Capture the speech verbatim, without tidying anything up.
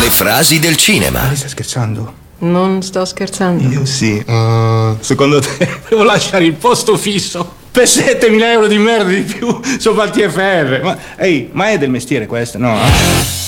frasi del cinema. Ma stai scherzando? Non sto scherzando. Io sì. Uh, secondo te devo lasciare il posto fisso per settemila euro di merda di più sopra il T F R? Ma, ehi, ma è del mestiere questo? No?